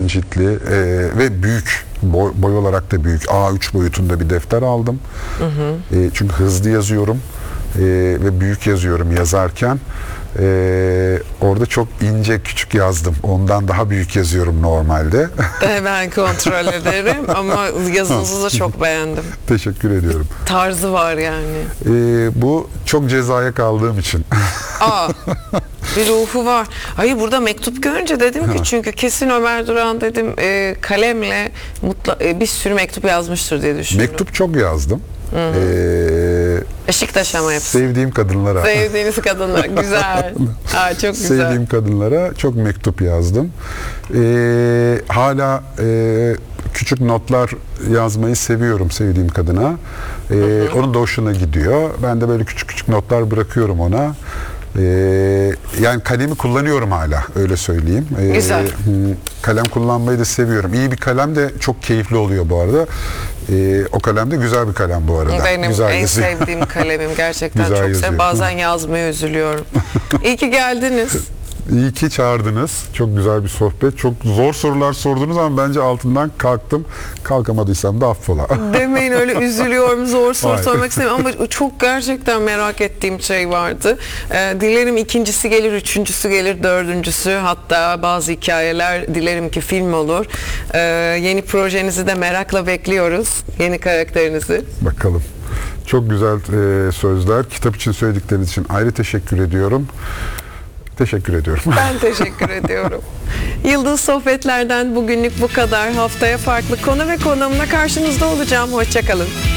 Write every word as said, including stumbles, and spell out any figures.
kalın ciltli e, ve büyük, boy, boy olarak da büyük, A üç boyutunda bir defter aldım. Hı hı. E, çünkü hızlı yazıyorum e, ve büyük yazıyorum yazarken. Ee, orada çok ince küçük yazdım. Ondan daha büyük yazıyorum normalde. Hemen kontrol ederim ama yazınızı da çok beğendim. Teşekkür ediyorum. Tarzı var yani. Ee, bu çok cezaya kaldığım için. Aa, bir ruhu var. Hayır, burada mektup görünce dedim ki çünkü kesin Ömer Duran dedim e, kalemle mutla, e, bir sürü mektup yazmıştır diye düşünüyorum. Mektup çok yazdım. Ee, Beşiktaş ama hepsi. Sevdiğim kadınlara. Sevdiğiniz kadınlar. Güzel. Aa, çok güzel. Sevdiğim kadınlara çok mektup yazdım. Ee, hala e, küçük notlar yazmayı seviyorum sevdiğim kadına. Ee, hı hı. Onun da hoşuna gidiyor. Ben de böyle küçük küçük notlar bırakıyorum ona. Ee, yani kalemi kullanıyorum hala, öyle söyleyeyim. Ee, Güzel. Kalem kullanmayı da seviyorum. İyi bir kalem de çok keyifli oluyor bu arada. Ee, o kalem de güzel bir kalem bu arada. Benim güzel en yazıyor. sevdiğim kalemim gerçekten. Güzel çok yazıyor. sev. Bazen yazmaya üzülüyorum. İyi ki geldiniz. İyi ki çağırdınız. Çok güzel bir sohbet. Çok zor sorular sordunuz ama bence altından kalktım. Kalkamadıysam da affola. Demeyin öyle, üzülüyorum, zor soru Hayır. sormak istemiyorum ama çok gerçekten merak ettiğim şey vardı. Ee, dilerim ikincisi gelir, üçüncüsü gelir, dördüncüsü, hatta bazı hikayeler dilerim ki film olur. Ee, yeni projenizi de merakla bekliyoruz. Yeni karakterinizi. Bakalım. Çok güzel e, sözler. Kitap için söyledikleriniz için ayrı teşekkür ediyorum. Teşekkür ediyorum. Ben teşekkür ediyorum. Yıldız Sohbetler'den bugünlük bu kadar. Haftaya farklı konu ve konuğumla karşınızda olacağım. Hoşça kalın.